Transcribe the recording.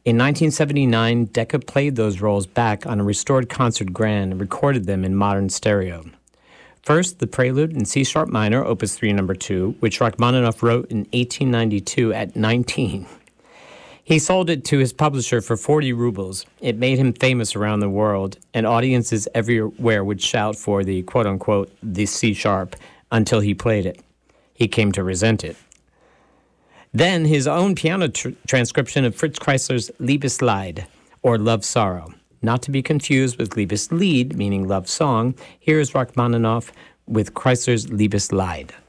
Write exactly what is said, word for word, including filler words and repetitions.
In nineteen seventy-nine, Decca played those rolls back on a restored concert grand and recorded them in modern stereo. First, the Prelude in C-sharp minor, Opus three, number two, which Rachmaninoff wrote in eighteen ninety-two at nineteen. He sold it to his publisher for forty rubles. It made him famous around the world, and audiences everywhere would shout for the quote-unquote the C-sharp until he played it. He came to resent it. Then his own piano tr- transcription of Fritz Kreisler's Liebeslied, or Love Sorrow. Not to be confused with Liebeslied, meaning love song. Here is Rachmaninoff with Kreisler's Liebeslied.